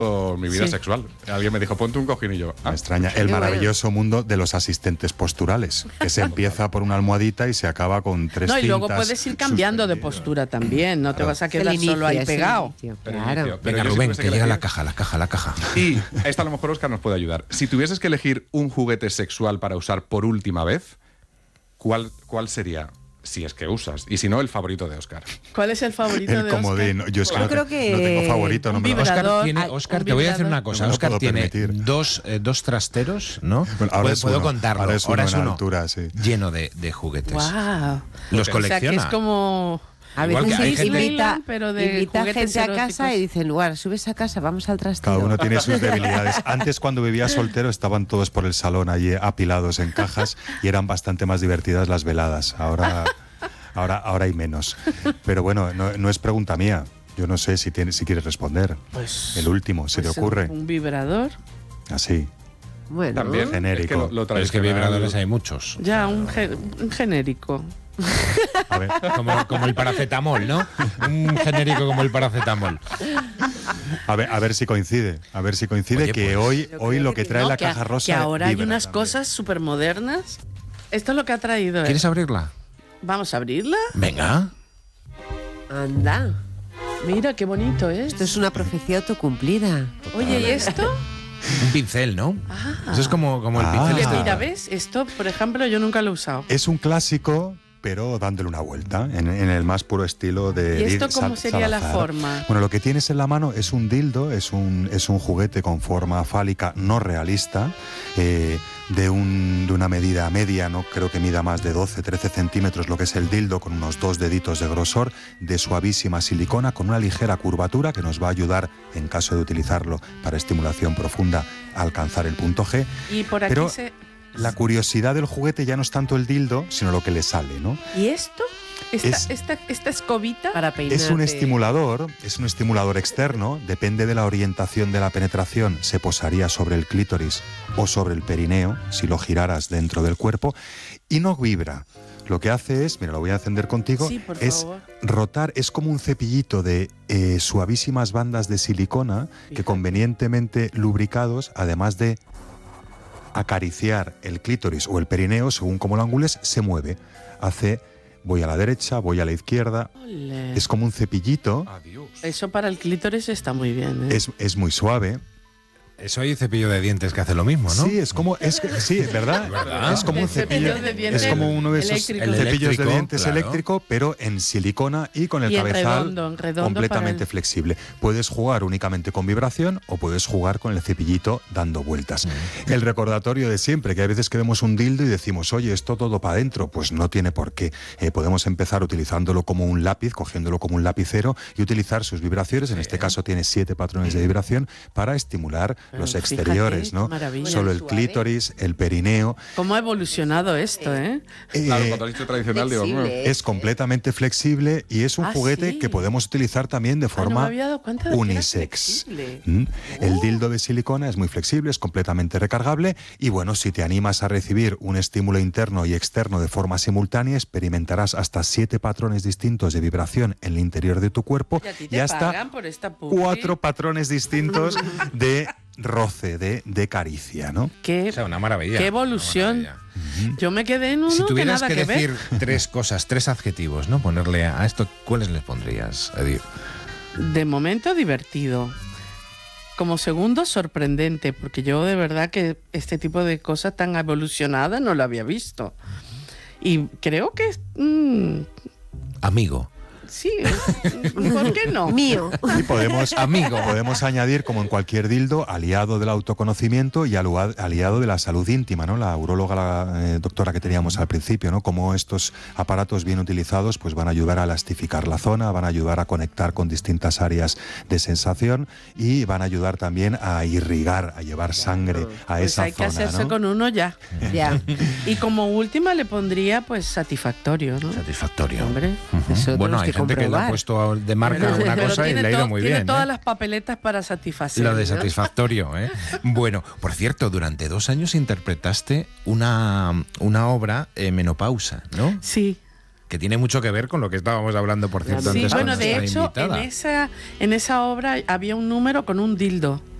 mi vida sexual. Alguien me dijo, ponte un cojín y yo... Me extraña. El maravilloso mundo de los asistentes posturales, que se empieza por una almohadita y se acaba con 3 cintas. No, y luego puedes ir cambiando de postura también, no te vas a quedar solo ahí pegado. Claro. Venga, Rubén, que llega la caja. Y esta a lo mejor Óscar nos puede ayudar. Si tuvieses que elegir un juguete sexual para usar por última vez, ¿cuál sería? Si es que usas. Y si no, el favorito de Óscar. ¿Cuál es el favorito de Óscar? El comodín. Yo es que, creo que no tengo favorito. No me lo... Óscar, te voy a decir una cosa. No Óscar tiene permitir. dos trasteros, ¿no? Bueno, ahora puedo contarlo. Ahora es uno. Altura, sí. Lleno de juguetes. Wow. Los colecciona. O sea, que es como... A veces invita gente a casa y dice, lugar, subes a casa, vamos al trastero. Cada uno tiene sus debilidades. Antes, cuando vivía soltero, estaban todos por el salón allí apilados en cajas y eran bastante más divertidas las veladas. Ahora hay menos. Pero bueno, no es pregunta mía. Yo no sé si quieres responder. Pues, el último, ¿se te ocurre? ¿Un vibrador? Así. Bueno, también genérico. Es que vibradores hay muchos. Ya, un genérico. A ver. Como el paracetamol, ¿no? Un genérico como el paracetamol. A ver si coincide. A ver si coincide. Oye, que pues, hoy lo que trae la caja rosa. Que ahora hay unas también. cosas súper modernas. Esto es lo que ha traído. ¿Quieres abrirla? ¿Vamos a abrirla? Venga. Anda. Mira, qué bonito es. Esto es una profecía autocumplida. Oye, ¿y esto? Un pincel, ¿no? Eso es como el pincel. Oye, mira, ¿ves? Esto, por ejemplo, yo nunca lo he usado. Es un clásico, pero dándole una vuelta, en el más puro estilo de... ¿Y esto cómo sería la forma? Bueno, lo que tienes en la mano es un dildo, es un juguete con forma fálica no realista, de una medida media, no creo que mida más de 12-13 centímetros, lo que es el dildo, con unos 2 deditos de grosor, de suavísima silicona, con una ligera curvatura que nos va a ayudar, en caso de utilizarlo para estimulación profunda, a alcanzar el punto G. Y por aquí pero la curiosidad del juguete ya no es tanto el dildo, sino lo que le sale, ¿no? ¿Y esto? Esta escobita para peinarte. Es un estimulador externo, depende de la orientación de la penetración, se posaría sobre el clítoris o sobre el perineo, si lo giraras dentro del cuerpo, y no vibra. Lo que hace es, mira, lo voy a encender contigo, sí, por es favor. rotar, es como un cepillito de suavísimas bandas de silicona que convenientemente lubricados, además de acariciar el clítoris o el perineo, según como lo angules, se mueve, voy a la derecha, voy a la izquierda. Olé. Es como un cepillito. Adiós. Eso para el clítoris está muy bien, ¿eh? Es muy suave. Eso hay cepillo de dientes que hace lo mismo, ¿no? Sí, sí, ¿verdad? ¿Verdad? Es como un cepillo. De dientes Es como uno de esos eléctrico. cepillos de dientes claro. eléctrico, pero en silicona y con el Y en cabezal redondo completamente flexible. Puedes jugar únicamente con vibración o puedes jugar con el cepillito dando vueltas. El recordatorio de siempre, que a veces que vemos un dildo y decimos, oye, esto todo para adentro, pues no tiene por qué. Podemos empezar utilizándolo como un lápiz, cogiéndolo como un lapicero y utilizar sus vibraciones. En este caso tiene 7 patrones de vibración para estimular los exteriores, fíjate, ¿no? maravilla. Solo el clítoris, el perineo. ¿Cómo ha evolucionado esto, eh? Claro, cuando has dicho tradicional, digo, Es completamente flexible y es un juguete que podemos utilizar también de forma no me había dado cuenta de que era unisex. flexible. El dildo de silicona es muy flexible, es completamente recargable y bueno, si te animas a recibir un estímulo interno y externo de forma simultánea, experimentarás hasta 7 patrones distintos de vibración en el interior de tu cuerpo Y a ti y te hasta pagan por esta publi. 4 patrones distintos de roce, de caricia, ¿no? O sea, una maravilla. Qué evolución. Una maravilla. Yo me quedé en uno Si tuvieras que nada que decir 3 cosas, 3 adjetivos, ¿no? Ponerle a esto, ¿cuáles les pondrías, Edith? De momento divertido. Como segundo, sorprendente, porque yo de verdad que este tipo de cosas tan evolucionadas no lo había visto. Y creo que Amigo. sí, ¿por qué no? Mío. Y podemos añadir, como en cualquier dildo, aliado del autoconocimiento y aliado de la salud íntima, ¿no? La uróloga, la doctora que teníamos al principio, ¿no? Como estos aparatos bien utilizados pues van a ayudar a elastificar la zona, van a ayudar a conectar con distintas áreas de sensación y van a ayudar también a irrigar, a llevar sangre a Pues esa hay que zona, hacerse ¿no? con uno ya. Ya. Y como última le pondría pues satisfactorio, ¿no? Satisfactorio. Hombre. Eso Bueno, tenemos hay que gente que le ha comprobar. puesto de marca una Pero cosa y tiene le ha ido muy tiene bien. todas ¿eh? las papeletas para satisfacer. Lo de ¿no? satisfactorio, ¿eh? Bueno, por cierto, durante 2 años interpretaste una obra Menopausa, ¿no? Sí. que tiene mucho que ver con lo que estábamos hablando, por cierto, Sí, antes bueno, con de nuestra hecho, invitada. en esa obra había un número con un dildo.